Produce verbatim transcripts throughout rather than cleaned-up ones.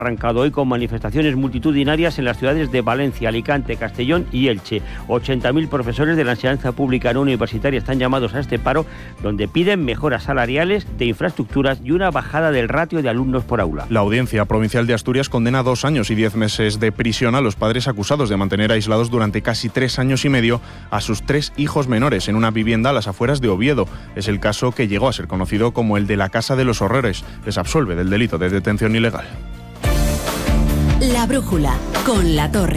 Arrancado hoy con manifestaciones multitudinarias en las ciudades de Valencia, Alicante, Castellón y Elche. ochenta mil profesores de la enseñanza pública no universitaria están llamados a este paro, donde piden mejoras salariales, de infraestructuras y una bajada del ratio de alumnos por aula. La Audiencia Provincial de Asturias condena dos años y diez meses de prisión a los padres acusados de mantener aislados durante casi tres años y medio a sus tres hijos menores en una vivienda a las afueras de Oviedo. Es el caso que llegó a ser conocido como el de la Casa de los Horrores. Les absuelve del delito de detención ilegal. La brújula, con La Torre.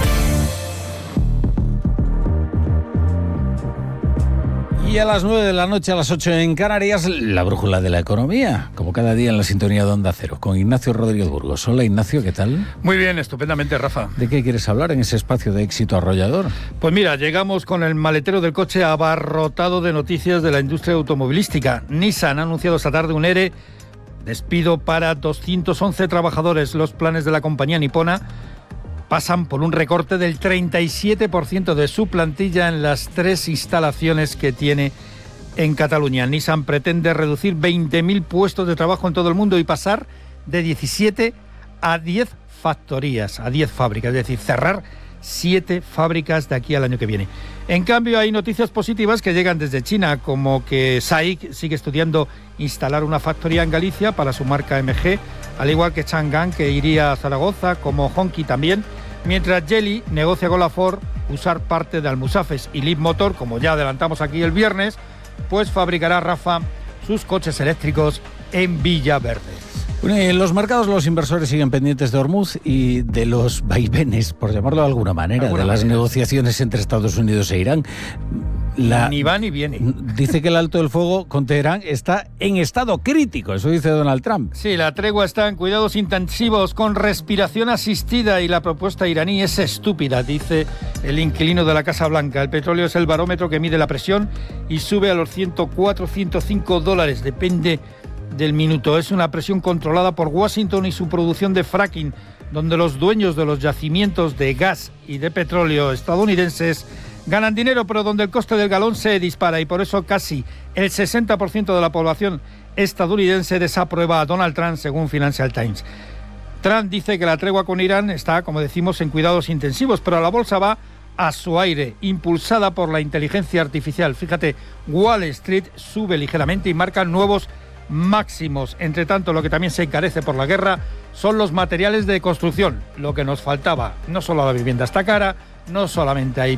Y a las nueve de la noche, a las ocho en Canarias, la brújula de la economía, como cada día en la sintonía de Onda Cero, con Ignacio Rodríguez Burgos. Hola Ignacio, ¿qué tal? Muy bien, estupendamente, Rafa. ¿De qué quieres hablar en ese espacio de éxito arrollador? Pues mira, llegamos con el maletero del coche abarrotado de noticias de la industria automovilística. Nissan ha anunciado esta tarde un ERE, despido para doscientos once trabajadores. Los planes de la compañía nipona pasan por un recorte del treinta y siete por ciento de su plantilla en las tres instalaciones que tiene en Cataluña. Nissan pretende reducir veinte mil puestos de trabajo en todo el mundo y pasar de diecisiete a diez factorías, a diez fábricas, es decir, cerrar siete fábricas de aquí al año que viene. En cambio, hay noticias positivas que llegan desde China, como que S A I C sigue estudiando instalar una factoría en Galicia para su marca M G, al igual que Chang'an, que iría a Zaragoza, como Honky también, mientras Geely negocia con la Ford usar parte de Almusafes, y Leapmotor, como ya adelantamos aquí el viernes, pues fabricará, Rafa, sus coches eléctricos en Villaverde. Bueno, en los mercados los inversores siguen pendientes de Hormuz y de los vaivenes, por llamarlo de alguna manera, ¿Alguna de las manera? negociaciones entre Estados Unidos e Irán. La, ni va ni viene. Dice que el alto del fuego con Teherán está en estado crítico, eso dice Donald Trump. Sí, la tregua está en cuidados intensivos con respiración asistida y la propuesta iraní es estúpida, dice el inquilino de la Casa Blanca. El petróleo es el barómetro que mide la presión y sube a los ciento cuatro, ciento cinco dólares, depende del minuto. Es una presión controlada por Washington y su producción de fracking, donde los dueños de los yacimientos de gas y de petróleo estadounidenses ganan dinero, pero donde el coste del galón se dispara, y por eso casi el sesenta por ciento de la población estadounidense desaprueba a Donald Trump, según Financial Times. Trump dice que la tregua con Irán está, como decimos, en cuidados intensivos, pero la bolsa va a su aire, impulsada por la inteligencia artificial. Fíjate, Wall Street sube ligeramente y marca nuevos máximos. Entre tanto, lo que también se encarece por la guerra son los materiales de construcción, lo que nos faltaba. No solo la vivienda está cara, no solamente hay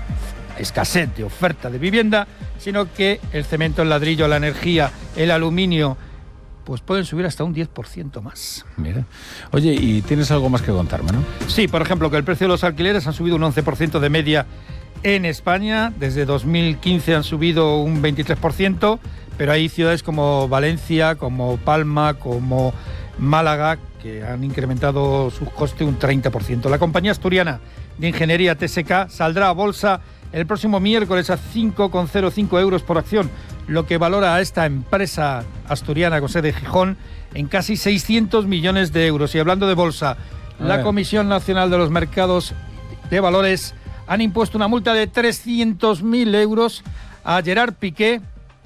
escasez de oferta de vivienda, sino que el cemento, el ladrillo, la energía, el aluminio, pues pueden subir hasta un diez por ciento más. Mira. Oye, y tienes algo más que contarme, ¿no? Sí, por ejemplo, que el precio de los alquileres han subido un once por ciento de media en España. Desde dos mil quince han subido un veintitrés por ciento, pero hay ciudades como Valencia, como Palma, como Málaga, que han incrementado sus costes un treinta por ciento. La compañía asturiana de ingeniería T S K saldrá a bolsa el próximo miércoles a cinco coma cero cinco euros por acción, lo que valora a esta empresa asturiana con sede en Gijón en casi seiscientos millones de euros. Y hablando de bolsa, la Comisión Nacional de los Mercados de Valores han impuesto una multa de trescientos mil euros a Gerard Piqué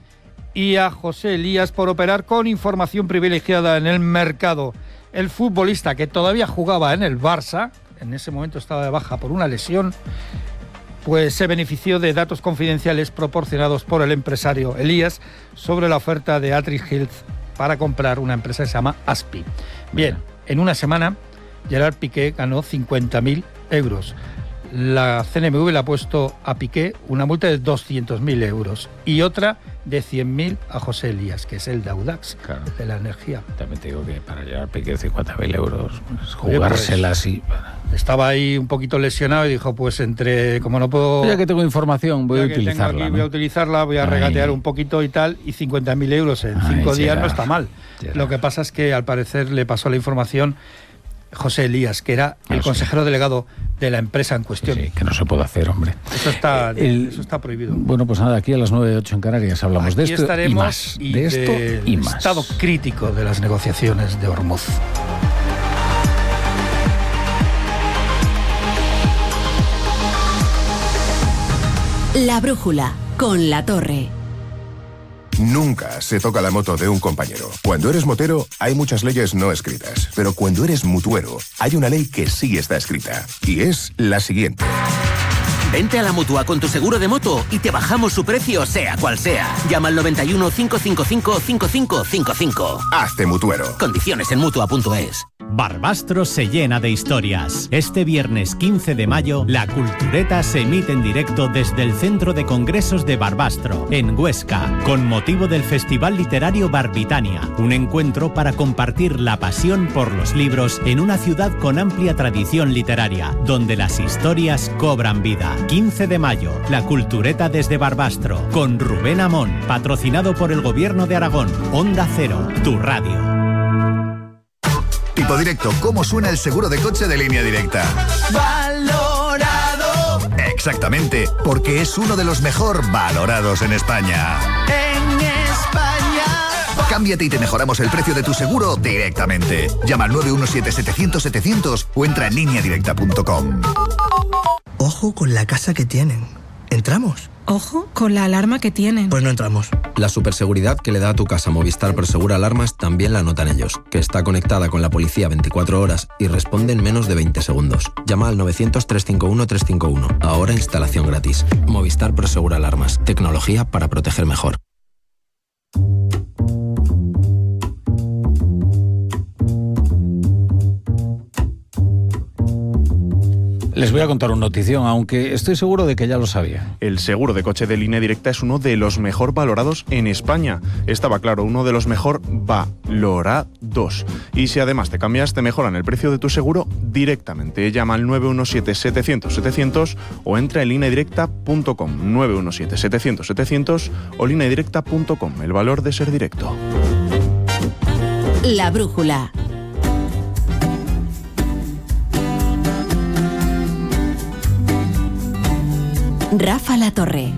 y a José Elías por operar con información privilegiada en el mercado. El futbolista, que todavía jugaba en el Barça, en ese momento estaba de baja por una lesión, pues se benefició de datos confidenciales proporcionados por el empresario Elías sobre la oferta de Atrix Health para comprar una empresa que se llama Aspi. Bien, en una semana Gerard Piqué ganó cincuenta mil euros. La C N M V le ha puesto a Piqué una multa de doscientos mil euros y otra de cien mil a José Elías, que es el de Audax, claro, de la energía. También te digo que para Gerard Piqué cincuenta mil euros, pues, jugársela pues, así. Estaba ahí un poquito lesionado y dijo, pues entre, como no puedo... Ya que tengo información, voy a utilizarla. Aquí, ¿no? Voy a utilizarla, voy a Ay. regatear un poquito y tal, y cincuenta mil euros en Ay, cinco días no está mal. Será. Lo que pasa es que al parecer le pasó la información José Elías, que era el no, consejero sí. delegado de la empresa en cuestión. Sí, que no se puede hacer, hombre. Eso está, el, eso está prohibido. Bueno, pues nada, aquí a las nueve y ocho en Canarias hablamos aquí de esto y más. Y de esto y más. Estado crítico de las negociaciones de Hormuz. La brújula, con La Torre. Nunca se toca la moto de un compañero. Cuando eres motero, hay muchas leyes no escritas. Pero cuando eres mutuero, hay una ley que sí está escrita. Y es la siguiente. Vente a la Mutua con tu seguro de moto y te bajamos su precio, sea cual sea. Llama al noventa y uno, cincuenta y cinco, cincuenta y cinco cincuenta y cinco. Hazte mutuero. Condiciones en mutua punto es. Barbastro se llena de historias. Este viernes quince de mayo, la Cultureta se emite en directo desde el Centro de Congresos de Barbastro, en Huesca, con motivo del Festival Literario Barbitania, un encuentro para compartir la pasión por los libros en una ciudad con amplia tradición literaria, donde las historias cobran vida. quince de mayo, la Cultureta desde Barbastro, con Rubén Amón, patrocinado por el Gobierno de Aragón. Onda Cero, tu radio. Tipo Directo, ¿cómo suena el seguro de coche de Línea Directa? ¡Valorado! Exactamente, porque es uno de los mejor valorados en España. En España. Cámbiate y te mejoramos el precio de tu seguro directamente. Llama al nueve uno siete, setecientos, setecientos o entra en línea directa punto com. Ojo con la casa que tienen. ¿Entramos? Ojo con la alarma que tienen. Pues no entramos. La superseguridad que le da a tu casa Movistar Prosegur Alarmas también la notan ellos, que está conectada con la policía veinticuatro horas y responde en menos de veinte segundos. Llama al novecientos, trescientos cincuenta y uno, trescientos cincuenta y uno. Ahora instalación gratis. Movistar Prosegur Alarmas. Tecnología para proteger mejor. Les voy a contar una notición, aunque estoy seguro de que ya lo sabía. El seguro de coche de Línea Directa es uno de los mejor valorados en España. Estaba claro, uno de los mejor valorados. Y si además te cambias, te mejoran el precio de tu seguro directamente. Llama al nueve uno siete, setecientos, setecientos o entra en línea directa punto com. nueve uno siete, setecientos, setecientos o línea directa punto com. El valor de ser directo. La brújula. Rafa La Torre.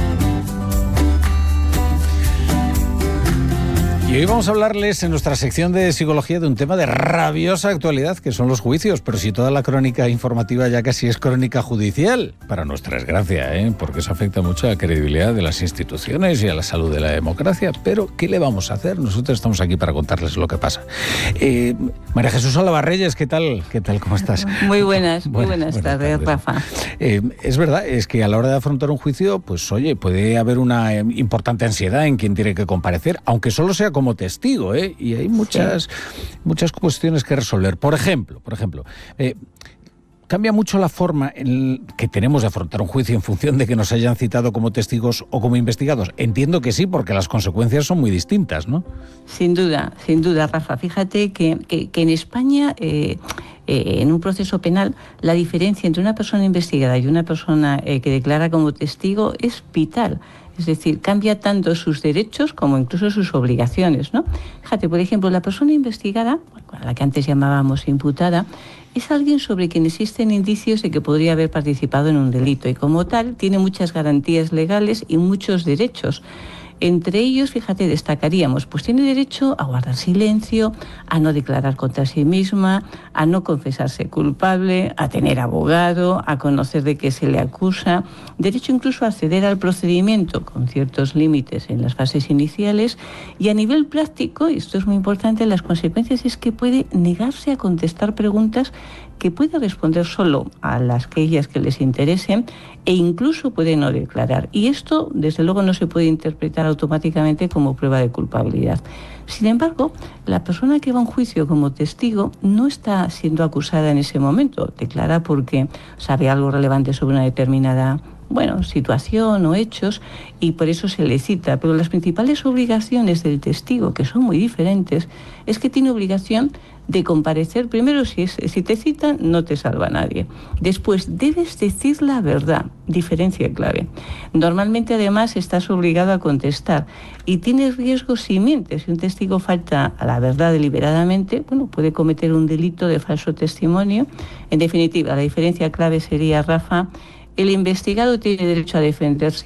Y hoy vamos a hablarles en nuestra sección de psicología de un tema de rabiosa actualidad, que son los juicios. Pero si toda la crónica informativa ya casi es crónica judicial, para nuestra desgracia, ¿eh? Porque eso afecta mucho a la credibilidad de las instituciones y a la salud de la democracia. Pero, ¿qué le vamos a hacer? Nosotros estamos aquí para contarles lo que pasa. Eh, María Jesús Álava Reyes, ¿qué tal? ¿Qué tal? ¿Cómo estás? Muy buenas, muy buenas, buenas tardes, tardes, Rafa. Eh, es verdad, es que a la hora de afrontar un juicio, pues oye, puede haber una eh, importante ansiedad en quien tiene que comparecer, aunque solo sea como testigo, ¿eh? Y hay muchas, sí. muchas cuestiones que resolver. Por ejemplo, por ejemplo, eh, cambia mucho la forma en que tenemos de afrontar un juicio en función de que nos hayan citado como testigos o como investigados. Entiendo que sí, porque las consecuencias son muy distintas, ¿no? Sin duda, sin duda, Rafa. Fíjate que, que, que en España, eh, eh, en un proceso penal, la diferencia entre una persona investigada y una persona eh, que declara como testigo es vital. Es decir, cambia tanto sus derechos como incluso sus obligaciones, ¿no? Fíjate, por ejemplo, la persona investigada, a la que antes llamábamos imputada, es alguien sobre quien existen indicios de que podría haber participado en un delito y como tal tiene muchas garantías legales y muchos derechos. Entre ellos, fíjate, destacaríamos, pues tiene derecho a guardar silencio, a no declarar contra sí misma, a no confesarse culpable, a tener abogado, a conocer de qué se le acusa, derecho incluso a acceder al procedimiento con ciertos límites en las fases iniciales y a nivel práctico, y esto es muy importante, las consecuencias es que puede negarse a contestar preguntas que puede responder solo a las que ellas que les interesen e incluso puede no declarar. Y esto, desde luego, no se puede interpretar automáticamente como prueba de culpabilidad. Sin embargo, la persona que va a un juicio como testigo no está siendo acusada en ese momento. Declara porque sabe algo relevante sobre una determinada bueno, situación o hechos y por eso se le cita. Pero las principales obligaciones del testigo, que son muy diferentes, es que tiene obligación de comparecer. Primero, si, es, si te citan, no te salva nadie. Después, debes decir la verdad, diferencia clave. Normalmente, además, estás obligado a contestar y tienes riesgo si mientes. Si un testigo falta a la verdad deliberadamente, bueno, puede cometer un delito de falso testimonio. En definitiva, la diferencia clave sería, Rafa, el investigado tiene derecho a defenderse.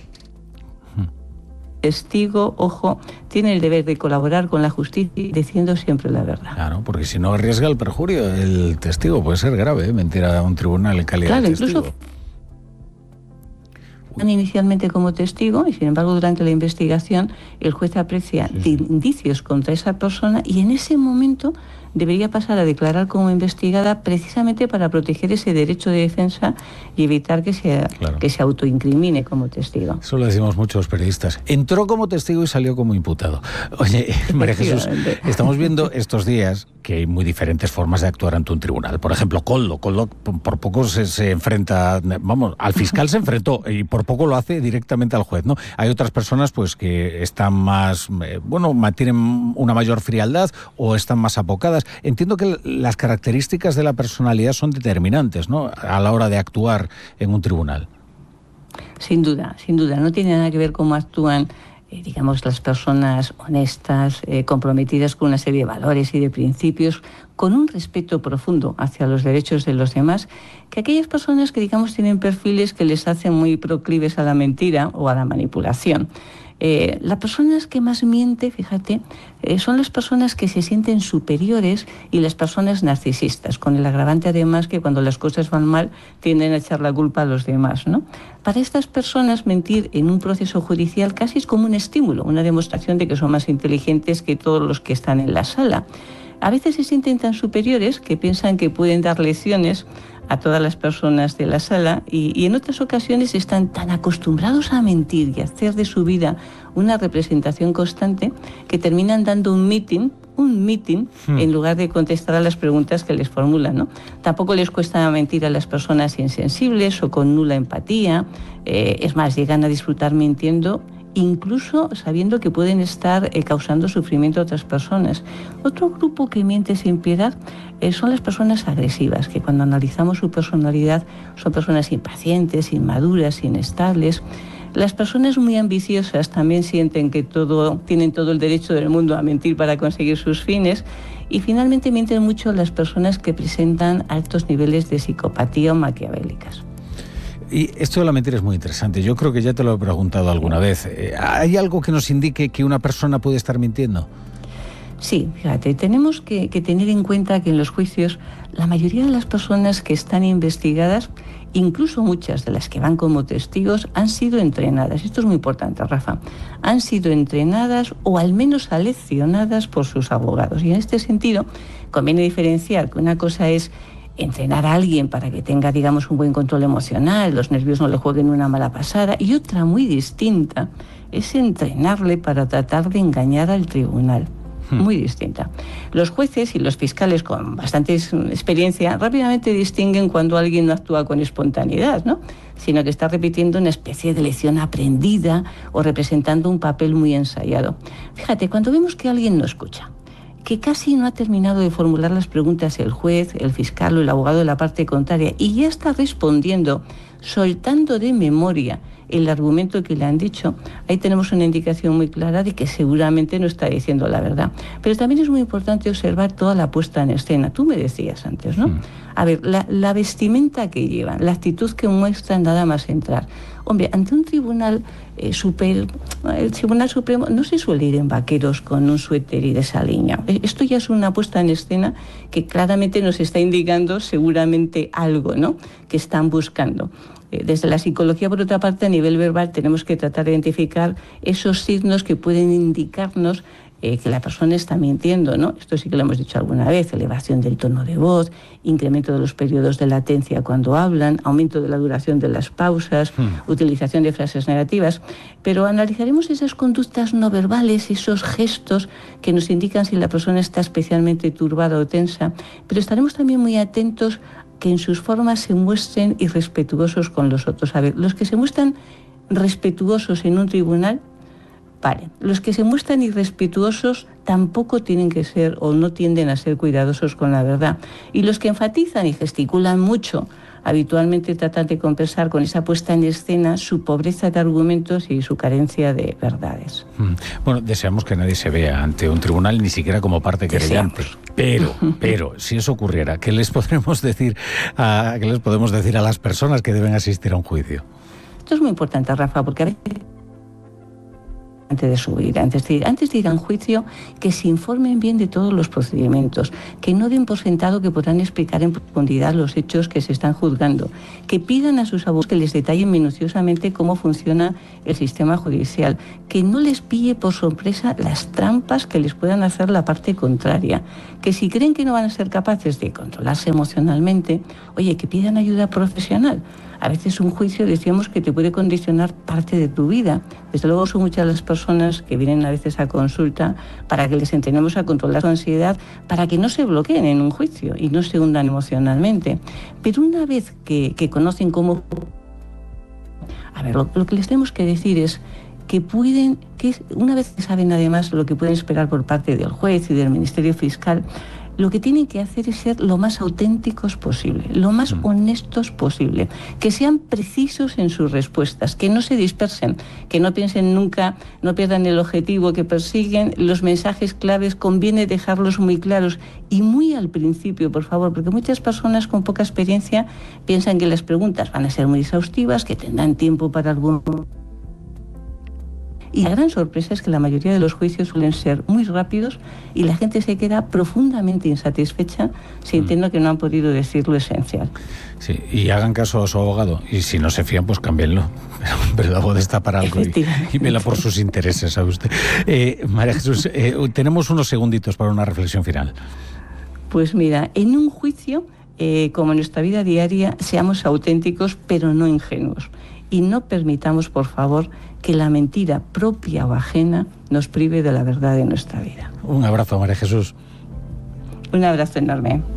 Testigo, ojo, tiene el deber de colaborar con la justicia diciendo siempre la verdad. Claro, porque si no arriesga el perjurio, el testigo puede ser grave, ¿eh? Mentir a un tribunal en calidad claro, de testigo. Incluso... inicialmente como testigo y sin embargo durante la investigación el juez aprecia sí, sí. indicios contra esa persona y en ese momento debería pasar a declarar como investigada precisamente para proteger ese derecho de defensa y evitar que se, claro. que se autoincrimine como testigo. Eso lo decimos muchos periodistas. Entró como testigo y salió como imputado. Oye, María Jesús, estamos viendo estos días que hay muy diferentes formas de actuar ante un tribunal. Por ejemplo, Koldo. Koldo por poco se, se enfrenta, vamos, al fiscal se enfrentó y por poco lo hace directamente al juez, ¿no? Hay otras personas pues que están más, eh, bueno, mantienen una mayor frialdad o están más apocadas. Entiendo que las características de la personalidad son determinantes, ¿no?, a la hora de actuar en un tribunal. Sin duda, sin duda. No tiene nada que ver cómo actúan Eh, digamos, las personas honestas, eh, comprometidas con una serie de valores y de principios, con un respeto profundo hacia los derechos de los demás, que aquellas personas que, digamos, tienen perfiles que les hacen muy proclives a la mentira o a la manipulación. Eh, las personas que más mienten, fíjate, eh, son las personas que se sienten superiores y las personas narcisistas, con el agravante además que cuando las cosas van mal tienden a echar la culpa a los demás, ¿no? Para estas personas mentir en un proceso judicial casi es como un estímulo, una demostración de que son más inteligentes que todos los que están en la sala. A veces se sienten tan superiores que piensan que pueden dar lecciones a todas las personas de la sala y, y en otras ocasiones están tan acostumbrados a mentir y a hacer de su vida una representación constante que terminan dando un meeting, un meeting hmm. en lugar de contestar a las preguntas que les formulan, ¿no? Tampoco les cuesta mentir a las personas insensibles o con nula empatía, eh, es más, llegan a disfrutar mintiendo incluso sabiendo que pueden estar eh, causando sufrimiento a otras personas. Otro grupo que miente sin piedad eh, son las personas agresivas, que cuando analizamos su personalidad son personas impacientes, inmaduras, inestables. Las personas muy ambiciosas también sienten que todo, tienen todo el derecho del mundo a mentir para conseguir sus fines. Y finalmente mienten mucho las personas que presentan altos niveles de psicopatía o maquiavélicas. Y esto de la mentira es muy interesante. Yo creo que ya te lo he preguntado alguna vez. ¿Hay algo que nos indique que una persona puede estar mintiendo? Sí, fíjate, tenemos que, que tener en cuenta que en los juicios la mayoría de las personas que están investigadas, incluso muchas de las que van como testigos, han sido entrenadas. Esto es muy importante, Rafa. Han sido entrenadas o al menos aleccionadas por sus abogados. Y en este sentido conviene diferenciar que una cosa es entrenar a alguien para que tenga, digamos, un buen control emocional, los nervios no le jueguen una mala pasada, y otra muy distinta es entrenarle para tratar de engañar al tribunal. Hmm. Muy distinta. Los jueces y los fiscales con bastante experiencia rápidamente distinguen cuando alguien no actúa con espontaneidad, ¿no?, sino que está repitiendo una especie de lección aprendida o representando un papel muy ensayado. Fíjate, cuando vemos que alguien no escucha, que casi no ha terminado de formular las preguntas el juez, el fiscal o el abogado de la parte contraria y ya está respondiendo, soltando de memoria el argumento que le han dicho, ahí tenemos una indicación muy clara de que seguramente no está diciendo la verdad. Pero también es muy importante observar toda la puesta en escena. Tú me decías antes, ¿no? Mm. A ver, la, la vestimenta que llevan, la actitud que muestran nada más entrar. Hombre, ante un tribunal eh, super, el Tribunal Supremo no se suele ir en vaqueros con un suéter y desaliñado. Esto ya es una puesta en escena que claramente nos está indicando seguramente algo, ¿no?, que están buscando. Desde la psicología, por otra parte, a nivel verbal, tenemos que tratar de identificar esos signos que pueden indicarnos eh, que la persona está mintiendo, ¿no? Esto sí que lo hemos dicho alguna vez: elevación del tono de voz, incremento de los periodos de latencia cuando hablan, aumento de la duración de las pausas, hmm. utilización de frases negativas. Pero analizaremos esas conductas no verbales, esos gestos que nos indican si la persona está especialmente turbada o tensa, pero estaremos también muy atentos que en sus formas se muestren irrespetuosos con los otros. A ver, los que se muestran respetuosos en un tribunal, vale. Los que se muestran irrespetuosos tampoco tienen que ser o no tienden a ser cuidadosos con la verdad. Y los que enfatizan y gesticulan mucho, habitualmente tratan de compensar con esa puesta en escena su pobreza de argumentos y su carencia de verdades. Bueno, deseamos que nadie se vea ante un tribunal, ni siquiera como parte querellante. Pero, pero, si eso ocurriera, ¿qué les podremos decir a, qué les podemos decir a las personas que deben asistir a un juicio? Esto es muy importante, Rafa, porque a veces de su vida. Antes de, antes de ir a un juicio, que se informen bien de todos los procedimientos, que no den por sentado que podrán explicar en profundidad los hechos que se están juzgando, que pidan a sus abogados que les detallen minuciosamente cómo funciona el sistema judicial, que no les pille por sorpresa las trampas que les puedan hacer la parte contraria, que si creen que no van a ser capaces de controlarse emocionalmente, oye, que pidan ayuda profesional. A veces un juicio, decíamos, que te puede condicionar parte de tu vida. Desde luego son muchas las personas que vienen a veces a consulta para que les enseñemos a controlar su ansiedad, para que no se bloqueen en un juicio y no se hundan emocionalmente. Pero una vez que, que conocen cómo... A ver, lo, lo que les tenemos que decir es que pueden, que una vez que saben además lo que pueden esperar por parte del juez y del Ministerio Fiscal, lo que tienen que hacer es ser lo más auténticos posible, lo más honestos posible, que sean precisos en sus respuestas, que no se dispersen, que no piensen nunca, no pierdan el objetivo que persiguen. Los mensajes claves conviene dejarlos muy claros y muy al principio, por favor, porque muchas personas con poca experiencia piensan que las preguntas van a ser muy exhaustivas, que tendrán tiempo para algún... Y la gran sorpresa es que la mayoría de los juicios suelen ser muy rápidos y la gente se queda profundamente insatisfecha sintiendo que no han podido decir lo esencial. Sí, y hagan caso a su abogado. Y si no se fían, pues cámbienlo. Pero el abogado está para algo y, y vela por sus intereses, ¿sabe usted? Eh, María Jesús, eh, tenemos unos segunditos para una reflexión final. Pues mira, en un juicio, eh, como en nuestra vida diaria, seamos auténticos pero no ingenuos. Y no permitamos, por favor, que la mentira propia o ajena nos prive de la verdad de nuestra vida. Un abrazo, María Jesús. Un abrazo enorme.